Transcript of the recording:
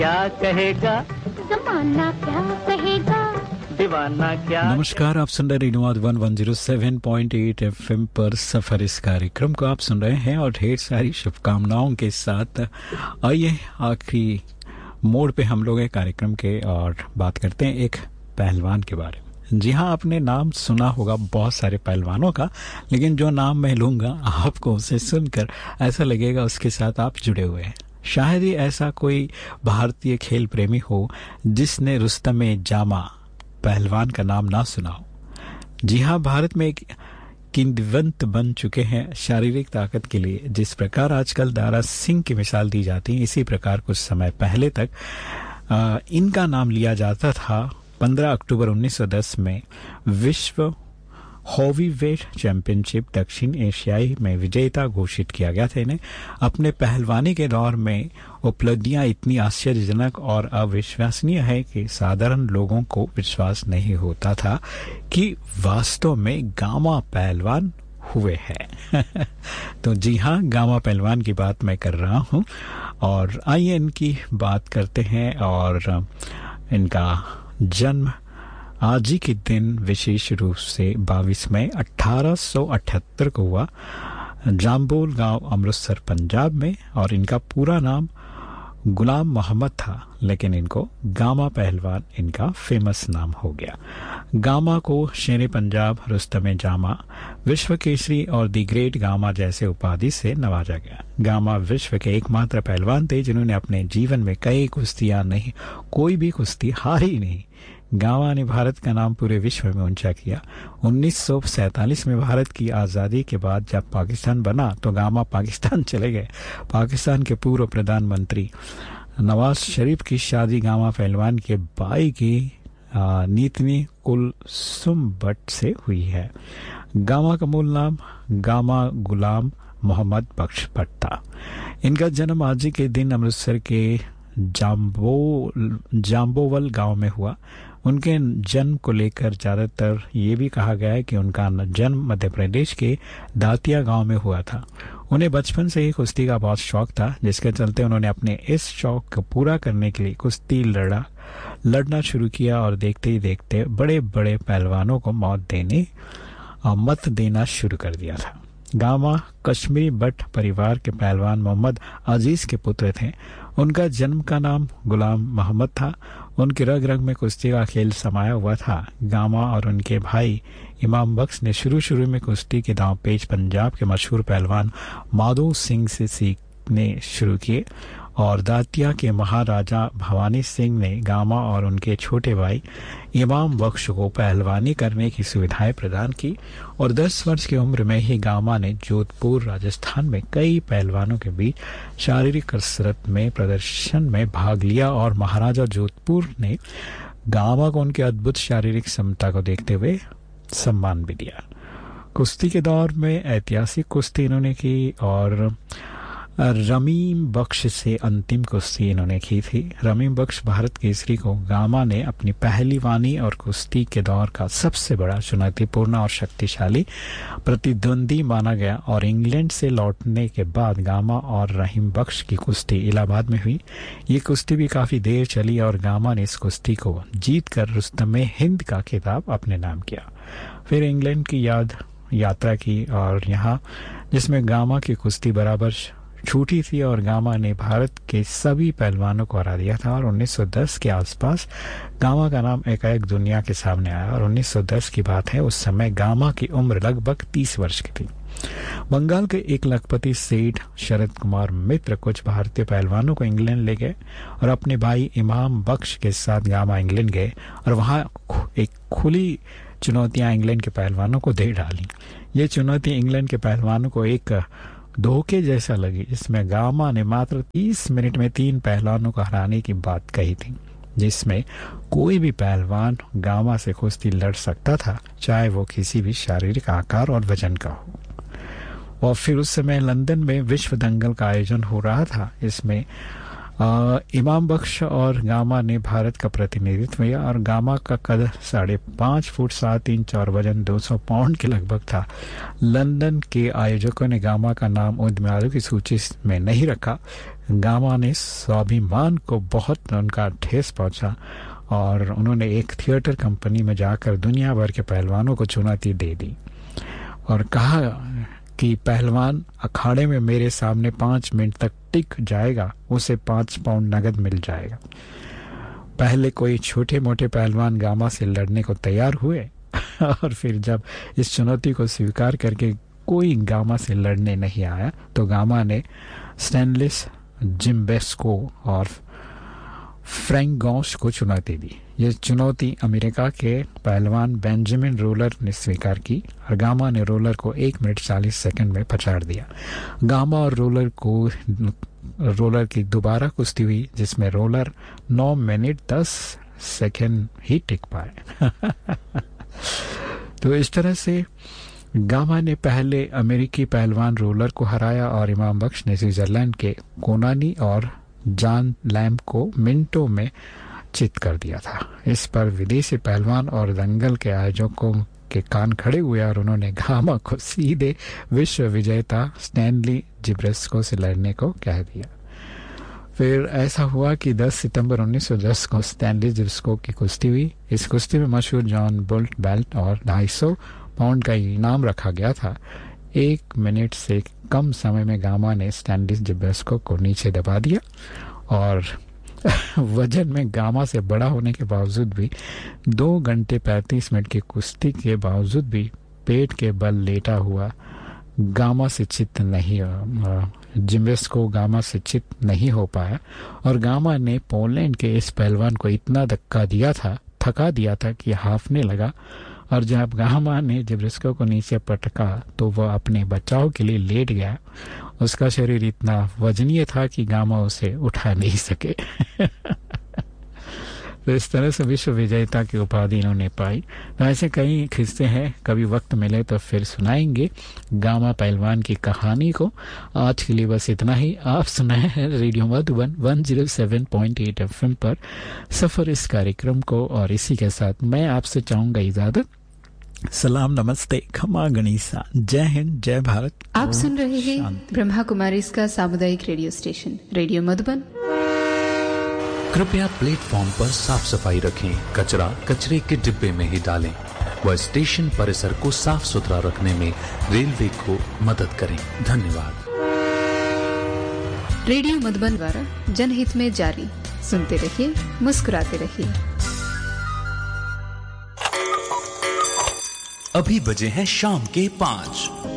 क्या कहेगा जमाना, क्या कहेगा दीवाना, क्या। नमस्कार, आप सुन रहे रेडियो मधुबन 107.8 एफएम पर सफर। इस कार्यक्रम को आप सुन रहे हैं और ढेर सारी शुभकामनाओं के साथ आइए आखिरी मोड़ पे हम लोग एक कार्यक्रम के और बात करते हैं एक पहलवान के बारे में। जी हाँ, आपने नाम सुना होगा बहुत सारे पहलवानों का, लेकिन जो नाम मैं लूँगा आपको उसे सुनकर ऐसा लगेगा उसके साथ आप जुड़े हुए हैं। शायद ही ऐसा कोई भारतीय खेल प्रेमी हो जिसने रुस्तम-ए-जामा पहलवान का नाम ना सुना हो। जी हाँ, भारत में एक किंवदंती बन चुके हैं शारीरिक ताकत के लिए। जिस प्रकार आजकल दारा सिंह की मिसाल दी जाती है, इसी प्रकार कुछ समय पहले तक इनका नाम लिया जाता था। 15 अक्टूबर 1910 में विश्व हेवीवेट चैंपियनशिप दक्षिण एशियाई में विजेता घोषित किया गया था इन्हें। अपने पहलवानी के दौर में उपलब्धियां इतनी आश्चर्यजनक और अविश्वसनीय है कि साधारण लोगों को विश्वास नहीं होता था कि वास्तव में गामा पहलवान हुए हैं। तो जी हाँ, गामा पहलवान की बात मैं कर रहा हूँ और आइए इनकी बात करते हैं। और इनका जन्म आज ही के दिन विशेष रूप से 22 मई 1878 को हुआ, जाम्बोल गांव, अमृतसर, पंजाब में। और इनका पूरा नाम गुलाम मोहम्मद था, लेकिन इनको गामा पहलवान इनका फेमस नाम हो गया। गामा को शेरे पंजाब, रुस्तम-ए-जामा, विश्व केसरी और दी ग्रेट गामा जैसे उपाधि से नवाजा गया। गामा विश्व के एकमात्र पहलवान थे जिन्होंने अपने जीवन में कई कुश्तियां नहीं, कोई भी कुश्ती हारी नहीं। गामा ने भारत का नाम पूरे विश्व में ऊंचा किया। 1947 में भारत की आज़ादी के बाद जब पाकिस्तान बना तो गामा पाकिस्तान चले गए। पाकिस्तान के पूर्व प्रधानमंत्री नवाज शरीफ की शादी गामा पहलवान के भाई की नीतनी कुलसुम भट्ट से हुई है। गामा का मूल नाम गामा गुलाम मोहम्मद बख्श भट्ट था। इनका जन्म आज ही के दिन अमृतसर के जाम्बोवल गांव में हुआ। उनके जन्म को लेकर ज्यादातर ये भी कहा गया है कि उनका जन्म मध्य प्रदेश के दातिया गांव में हुआ था। उन्हें बचपन से ही कुश्ती का बहुत शौक था, जिसके चलते उन्होंने अपने इस शौक को पूरा करने के लिए कुश्ती लड़ना शुरू किया और देखते ही देखते बड़े बड़े पहलवानों को मत देना शुरू कर दिया था। गामा कश्मीरी भट्ट परिवार के पहलवान मोहम्मद अजीज के पुत्र थे। उनका जन्म का नाम गुलाम मोहम्मद था। उनके रग रग में कुश्ती का खेल समाया हुआ था। गामा और उनके भाई इमाम बख्श ने शुरू में कुश्ती के दांवपेच पंजाब के मशहूर पहलवान माधो सिंह से सीखने शुरू किए और दातिया के महाराजा भवानी सिंह ने गामा और उनके छोटे भाई इमाम बख्श को पहलवानी करने की सुविधाएं प्रदान की। और 10 वर्ष की उम्र में ही गामा ने जोधपुर, राजस्थान में कई पहलवानों के बीच शारीरिक कसरत में प्रदर्शन में भाग लिया और महाराजा जोधपुर ने गामा को उनकी अद्भुत शारीरिक क्षमता को देखते हुए सम्मान भी दिया। कुश्ती के दौर में ऐतिहासिक कुश्ती इन्होंने की और रमीम बख्श से अंतिम कुश्ती इन्होंने की थी। रमीम बख्श भारत केसरी को गामा ने अपनी पहलवानी और कुश्ती के दौर का सबसे बड़ा चुनौतीपूर्ण और शक्तिशाली प्रतिद्वंदी माना गया। और इंग्लैंड से लौटने के बाद गामा और रहीम बख्श की कुश्ती इलाहाबाद में हुई। ये कुश्ती भी काफी देर चली और गामा ने इस कुश्ती को जीतकर रुस्तम-ए-हिंद का खिताब अपने नाम किया। फिर इंग्लैंड की यात्रा की और यहाँ जिसमें गामा की कुश्ती बराबर छूटी थी और गामा ने भारत के सभी पहलवानों को हरा दिया था। और 1910 के आसपास गामा का नाम एकाएक दुनिया के सामने आया और 1910 की बात है। उस समय गामा की उम्र लगभग 30 वर्ष की थी। बंगाल के एक लखपति सेठ शरद कुमार मित्र कुछ भारतीय पहलवानों को इंग्लैंड ले गए और अपने भाई इमाम बख्श के साथ गामा इंग्लैंड गए और वहां एक खुली चुनौतियां इंग्लैंड के पहलवानों को दे डाली। ये चुनौती इंग्लैंड के पहलवानों को एक धोखे जैसा लगी, जिसमें गामा ने मात्र 30 मिनट में 3 पहलवानों को हराने की बात कही थी, जिसमें कोई भी पहलवान गामा से कुश्ती लड़ सकता था, चाहे वो किसी भी शारीरिक आकार और वजन का हो। और फिर उस समय लंदन में विश्व दंगल का आयोजन हो रहा था। इसमें इमाम बख्श और गामा ने भारत का प्रतिनिधित्व किया और गामा का कद 5.5 फुट 7 इंच और वजन 200 पाउंड के लगभग था। लंदन के आयोजकों ने गामा का नाम उम्मीदवारों की सूची में नहीं रखा। गामा ने स्वाभिमान को बहुत उनका ठेस पहुंचा और उन्होंने एक थिएटर कंपनी में जाकर दुनिया भर के पहलवानों को चुनौती दे दी और कहा कि पहलवान अखाड़े में मेरे सामने 5 मिनट तक टिक जाएगा, उसे 5 पाउंड नगद मिल जाएगा। पहले कोई छोटे मोटे पहलवान गामा से लड़ने को तैयार हुए और फिर जब इस चुनौती को स्वीकार करके कोई गामा से लड़ने नहीं आया तो गामा ने स्टैनलिस जिम्बेस्को और फ्रैंक गॉश को चुनौती दी। यह चुनौती अमेरिका के पहलवान बेंजामिन रोलर ने स्वीकार की और गामा ने रोलर को 1 मिनट 40 सेकंड में पछाड़ दिया। गामा और रोलर की दोबारा कुश्ती हुई जिसमें रोलर 9 मिनट 10 सेकंड ही टिक पाए। तो इस तरह से गामा ने पहले अमेरिकी पहलवान रोलर को हराया और इमाम बख्श ने स्विट्जरलैंड के कोनानी और जॉन लैम्ब को मिनटों में चित कर दिया था। इस पर विदेशी पहलवान और दंगल के आयोजकों के कान खड़े हुए और उन्होंने गामा को सीधे विश्व विजेता स्टैनली जिब्रेस्को से लड़ने को कह दिया। फिर ऐसा हुआ कि 10 सितंबर 1910 को स्टैनली जिब्रेस्को की कुश्ती हुई। इस कुश्ती में मशहूर जॉन बोल्ट बेल्ट और 250 पाउंड का इनाम रखा गया था। 1 मिनट से कम समय में गामा ने स्टैनली जिब्रेस्को को नीचे दबा दिया और वजन में गामा से बड़ा होने के बावजूद भी 2 घंटे 35 मिनट की कुश्ती के बावजूद भी पेट के बल लेटा हुआ गामा से चित नहीं जिम्बेस्को गामा से चित नहीं हो पाया और गामा ने पोलैंड के इस पहलवान को इतना थका दिया था कि हाफने लगा और जब गामा ने जिब्रेस्को को नीचे पटका तो वह अपने बचाव के लिए लेट गया। उसका शरीर इतना वजनीय था कि गामा उसे उठा नहीं सके। तो इस तरह से विश्व विजेता की उपाधि इन्होंने पाई। तो ऐसे कई किस्से हैं, कभी वक्त मिले तो फिर सुनाएंगे गामा पहलवान की कहानी को। आज के लिए बस इतना ही। आप सुनाए हैं रेडियो मधुबन 107.8 FM पर सफर इस कार्यक्रम को और इसी के साथ मैं आपसे चाहूंगा इजाजत। सलाम, नमस्ते, खमा गणिसा, जय हिंद, जय भारत। आप सुन रहे हैं ब्रह्मा कुमारी इसका सामुदायिक रेडियो स्टेशन रेडियो मधुबन। कृपया प्लेटफॉर्म पर साफ सफाई रखें, कचरा कचरे के डिब्बे में ही डालें व स्टेशन परिसर को साफ सुथरा रखने में रेलवे को मदद करें। धन्यवाद। रेडियो मधुबन द्वारा जनहित में जारी। सुनते रहिए, मुस्कुराते रहिए। अभी बजे हैं शाम के 5।